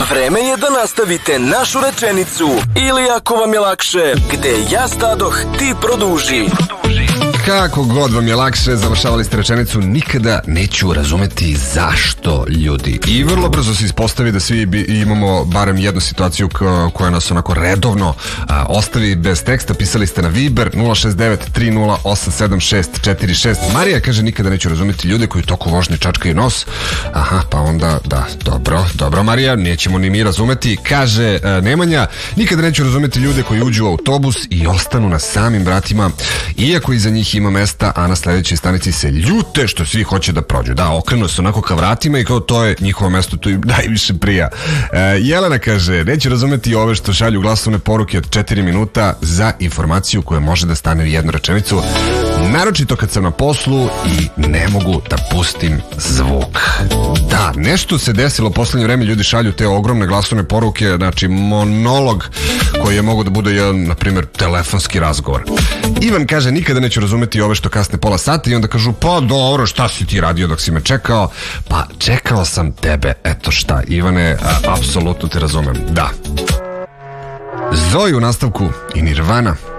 Vreme je da nastavite našu rečenicu ili ako vam je lakše, gde ja stadoh, ti produži. Kako god vam je lakše, završavali ste rečenicu nikada neću razumeti zašto ljudi. I vrlo brzo se ispostavi da svi imamo barem jednu situaciju koja nas onako redovno ostavi bez teksta. Pisali ste na Viber 069 308 7646. Marija kaže nikada neću razumeti ljude koji toku vožnje čačkaju nos. Aha, pa onda da, dobro Marija, nećemo ni mi razumeti. Kaže Nemanja, nikada neću razumeti ljude koji uđu u autobus i ostanu na samim vratima, iako iza njih ima mesta, a na sledećoj stanici se ljute što svi hoće da prođu. Da, okrenu se onako ka vratima i kao to je njihovo mesto, to im najviše prija. Jelena kaže, neću razumeti ove što šalju glasovne poruke od 4 minuta za informaciju koja može da stane u jednu rečenicu, naročito kad sam na poslu i ne mogu da pustim zvuk. Da, nešto se desilo u poslednje vreme, ljudi šalju te ogromne glasovne poruke, znači monolog koji je mogo da bude jedan, na primjer, telefonski razgovor. Ivan kaže, nikada neću razumeti ove što kasne pola sata i onda kažu, pa dobro, šta si ti radio dok si me čekao? Pa čekao sam tebe, eto šta, Ivane, apsolutno te razumem, da. Zoe u nastavku i Nirvana.